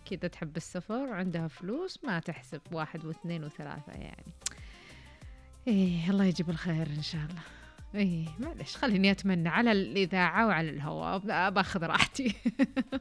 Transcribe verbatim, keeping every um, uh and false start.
كذا تحب السفر وعندها فلوس ما تحسب واحد واثنين وثلاثة يعني. إيه الله يجيب الخير إن شاء الله. إيه معلش خليني أتمنى على الإذاعة وعلى الهواء باخذ راحتي.